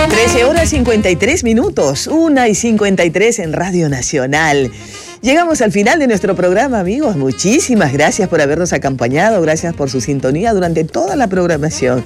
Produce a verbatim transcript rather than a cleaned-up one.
trece horas cincuenta y tres minutos, una y cincuenta y tres en Radio Nacional. Llegamos al final de nuestro programa, amigos. Muchísimas gracias por habernos acompañado, gracias por su sintonía durante toda la programación.